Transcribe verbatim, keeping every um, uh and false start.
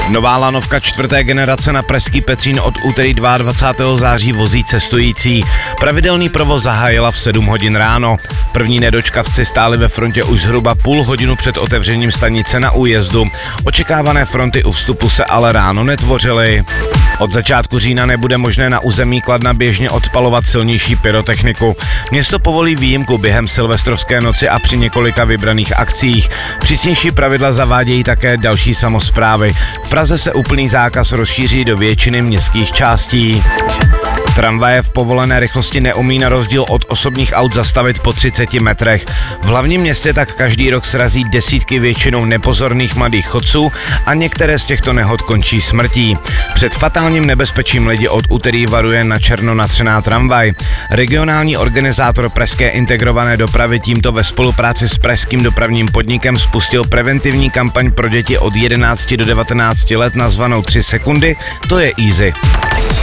Nová lanovka čtvrté generace na pražský Petřín od úterý dvacátého druhého září vozí cestující. Pravidelný provoz zahájila v sedm hodin ráno. První nedočkavci stáli ve frontě už zhruba půl hodinu před otevřením stanice na újezdu. Očekávané fronty u vstupu se ale ráno netvořily. Od začátku října nebude možné na území Kladna běžně odpalovat silnější pyrotechniku. Město povolí výjimku během silvestrovské noci a při několika vybraných akcích. Přísnější pravidla zavádějí také další samosprávy. V Praze se úplný zákaz rozšíří do většiny městských částí. Tramvaje v povolené rychlosti neumí na rozdíl od osobních aut zastavit po třiceti metrech. V hlavním městě tak každý rok srazí desítky většinou nepozorných mladých chodců a některé z těchto nehod končí smrtí. Před fatálním nebezpečím lidi od úterý varuje na černo natřená tramvaj. Regionální organizátor pražské integrované dopravy tímto ve spolupráci s pražským dopravním podnikem spustil preventivní kampaň pro děti od jedenácti do devatenácti let nazvanou tři sekundy, to je easy.